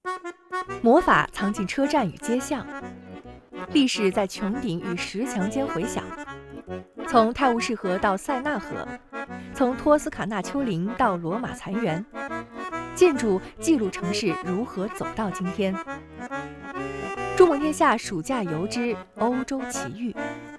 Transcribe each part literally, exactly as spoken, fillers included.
魔法藏进车站与街巷，历史在穹顶与石墙间回响。从泰晤士河到塞纳河，从托斯卡纳丘陵到罗马残垣，建筑记录城市如何走到今天。中国天下暑假游之欧洲奇遇。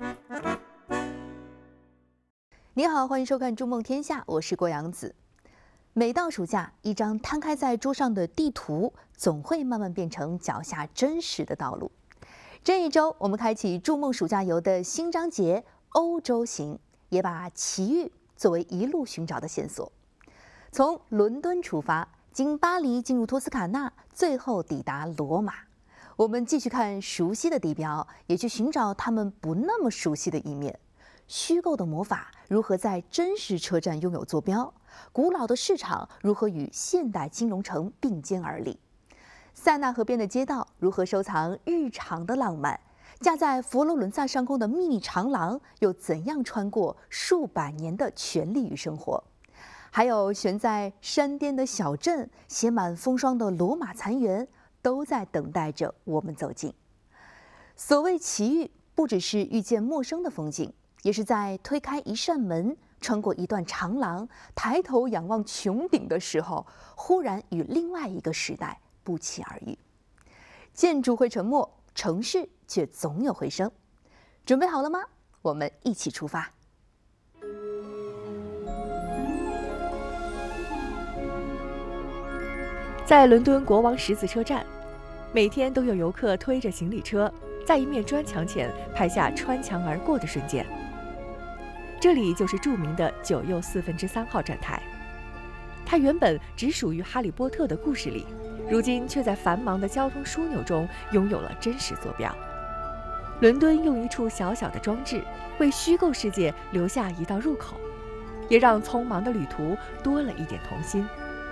你好，欢迎收看《筑梦天下》，我是郭阳子。每到暑假，一张摊开在桌上的地图，总会慢慢变成脚下真实的道路。这一周，我们开启筑梦暑假游的新章节——欧洲行，也把奇遇作为一路寻找的线索。从伦敦出发，经巴黎进入托斯卡纳，最后抵达罗马。我们继续看熟悉的地标，也去寻找他们不那么熟悉的一面。虚构的魔法如何在真实车站拥有坐标？古老的市场如何与现代金融城并肩而立？塞纳河边的街道如何收藏日常的浪漫？架在佛罗伦萨上空的秘密长廊又怎样穿过数百年的权力与生活？还有悬在山巅的小镇，写满风霜的罗马残垣，都在等待着我们走近。所谓奇遇，不只是遇见陌生的风景，也是在推开一扇门，穿过一段长廊，抬头仰望穹顶的时候，忽然与另外一个时代不期而遇。建筑会沉默，城市却总有回声。准备好了吗？我们一起出发。 在伦敦国王十字车站，每天都有游客推着行李车，在一面砖墙前拍下穿墙而过的瞬间。这里就是著名的九又四分之三号站台，它原本只属于哈利波特的故事里，如今却在繁忙的交通枢纽中拥有了真实坐标。伦敦用一处小小的装置，为虚构世界留下一道入口，也让匆忙的旅途多了一点童心。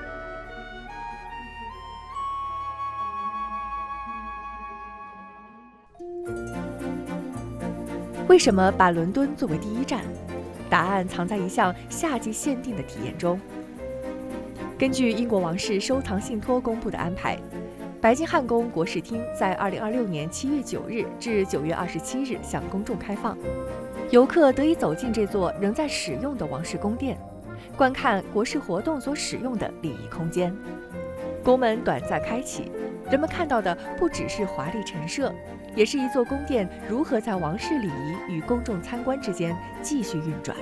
为什么把伦敦作为第一站？答案藏在一项夏季限定的体验中。根据英国王室收藏信托公布的安排，白金汉宫国事厅在二零二六年七月九日至九月二十七日向公众开放，游客得以走进这座仍在使用的王室宫殿，观看国事活动所使用的礼仪空间。宫门短暂开启，人们看到的不只是华丽陈设，也是一座宫殿如何在王室礼仪与公众参观之间继续运转。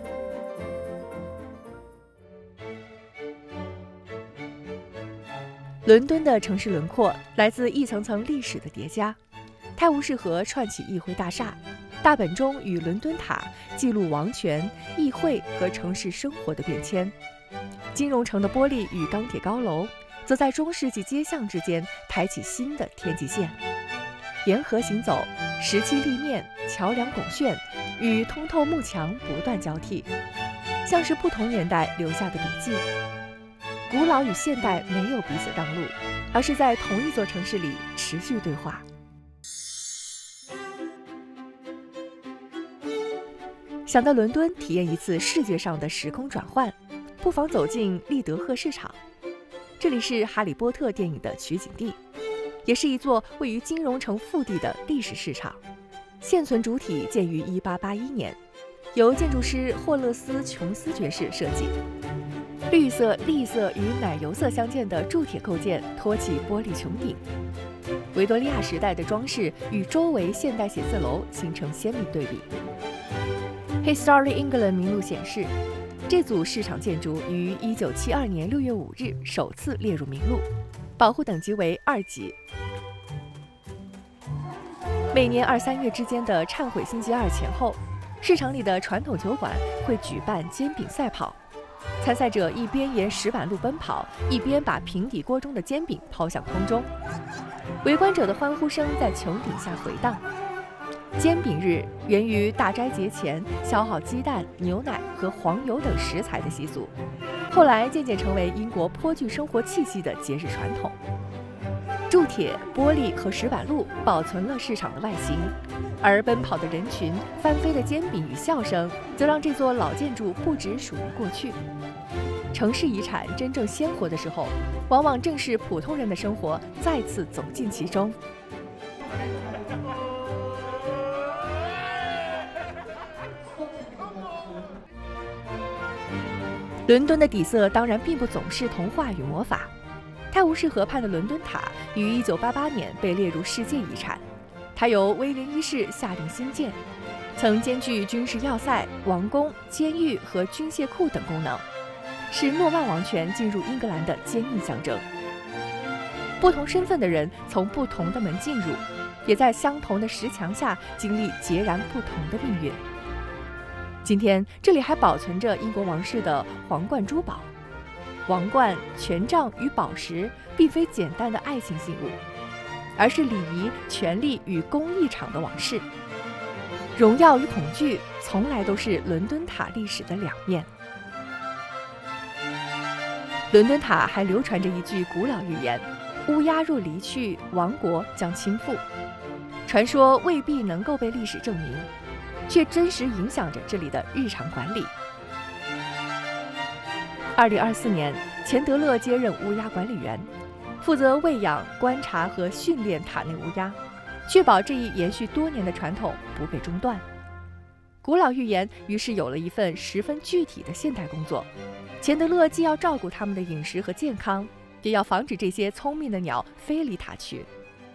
伦敦的城市轮廓来自一层层历史的叠加，泰晤士河串起议会大厦，大本钟与伦敦塔记录王权、议会和城市生活的变迁。金融城的玻璃与钢铁高楼则在中世纪街巷之间抬起新的天际线。沿河行走，石砌立面、桥梁拱券与通透幕墙不断交替，像是不同年代留下的笔记。古老与现代没有彼此让路，而是在同一座城市里持续对话。想到伦敦体验一次视觉上的时空转换，不妨走进利德赫市场。这里是《哈利波特》电影的取景地，也是一座位于金融城腹地的历史市场。现存主体建于一八八一年，由建筑师霍勒斯·琼斯爵士设计。绿色、栗色与奶油色相间的铸铁构件托起玻璃穹顶，维多利亚时代的装饰与周围现代写字楼形成鲜明对比。History England 名录显示，这组市场建筑于一九七二年六月五日首次列入名录，保护等级为二级。每年二三月之间的忏悔星期二前后，市场里的传统酒馆会举办煎饼赛跑，参赛者一边沿石板路奔跑，一边把平底锅中的煎饼抛向空中，围观者的欢呼声在穹顶下回荡。煎饼日源于大斋节前消耗鸡蛋、牛奶和黄油等食材的习俗，后来渐渐成为英国颇具生活气息的节日传统。铸铁、玻璃和石板路保存了市场的外形，而奔跑的人群、翻飞的煎饼与笑声，则让这座老建筑不只属于过去。城市遗产真正鲜活的时候， 往往正是普通人的生活再次走进其中。伦敦的底色当然并不总是童话与魔法。泰晤士河畔的伦敦塔于一九八八年被列入世界遗产，它由威廉一世下令兴建，曾兼具军事要塞、王宫、监狱和军械库等功能，是诺曼王权进入英格兰的坚硬象征。不同身份的人从不同的门进入，也在相同的石墙下经历截然不同的命运。今天这里还保存着英国王室的皇冠珠宝。王冠、权杖与宝石并非简单的爱情信物，而是礼仪、权力与公益场的往事。荣耀与恐惧从来都是伦敦塔历史的两面。伦敦塔还流传着一句古老寓言：乌鸦若离去，王国将倾覆。传说未必能够被历史证明，却真实影响着这里的日常管理。二零二四年，钱德勒接任乌鸦管理员，负责喂养、观察和训练塔内乌鸦，确保这一延续多年的传统不被中断。古老寓言于是有了一份十分具体的现代工作。钱德勒既要照顾它们的饮食和健康，也要防止这些聪明的鸟飞离塔去。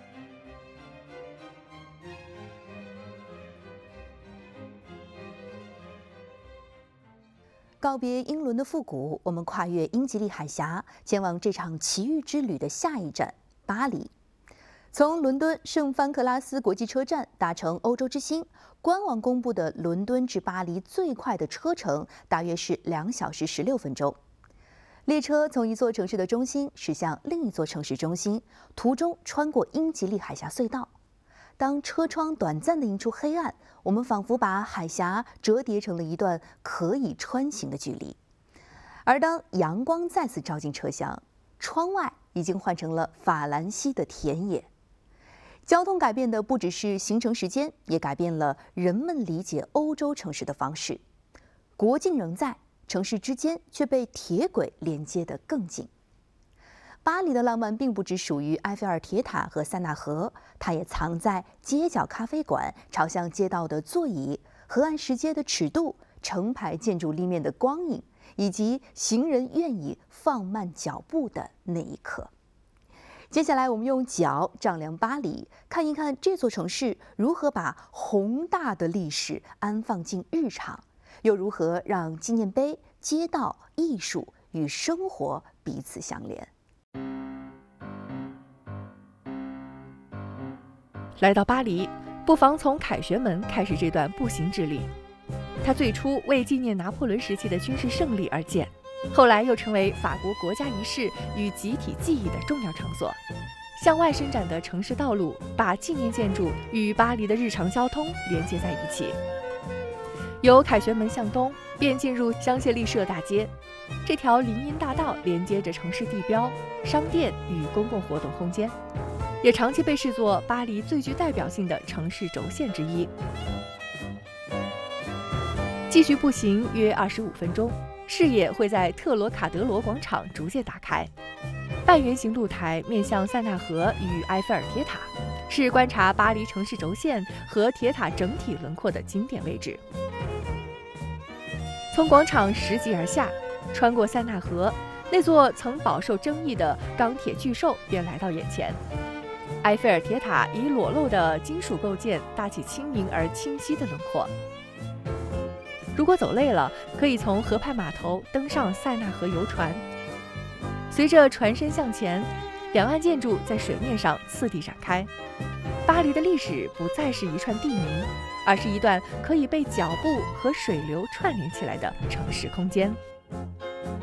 告别英伦的复古，我们跨越英吉利海峡，前往这场奇遇之旅的下一站——巴黎。从伦敦圣范克拉斯国际车站搭乘欧洲之星，官网公布的伦敦至巴黎最快的车程大约是两小时十六分钟。列车从一座城市的中心驶向另一座城市中心，途中穿过英吉利海峡隧道。当车窗短暂地映出黑暗，我们仿佛把海峡折叠成了一段可以穿行的距离。而当阳光再次照进车厢，窗外已经换成了法兰西的田野。交通改变的不只是行程时间，也改变了人们理解欧洲城市的方式。国境仍在，城市之间却被铁轨连接得更紧。巴黎的浪漫并不只属于埃菲尔铁塔和塞纳河，它也藏在街角咖啡馆、朝向街道的座椅、河岸石阶的尺度、成排建筑立面的光影，以及行人愿意放慢脚步的那一刻。接下来，我们用脚丈量巴黎，看一看这座城市如何把宏大的历史安放进日常，又如何让纪念碑、街道、艺术与生活彼此相连。 来到巴黎，不妨从凯旋门开始这段步行之旅。它最初为纪念拿破仑时期的军事胜利而建，后来又成为法国国家仪式与集体记忆的重要场所。向外伸展的城市道路把纪念建筑与巴黎的日常交通连接在一起。由凯旋门向东，便进入香榭丽舍大街。这条林荫大道连接着城市地标、商店与公共活动空间，也长期被视作巴黎最具代表性的城市轴线之一。继续步行约二十五分钟，视野会在特罗卡德罗广场逐渐打开。半圆形露台面向塞纳河与埃菲尔铁塔，是观察巴黎城市轴线和铁塔整体轮廓的经典位置。从广场拾级而下，穿过塞纳河，那座曾饱受争议的钢铁巨兽便来到眼前。埃菲尔铁塔以裸露的金属构件搭起轻盈而清晰的轮廓。如果走累了，可以从河畔码头登上塞纳河游船。随着船身向前，两岸建筑在水面上次第展开。巴黎的历史不再是一串地名，而是一段可以被脚步和水流串联起来的城市空间。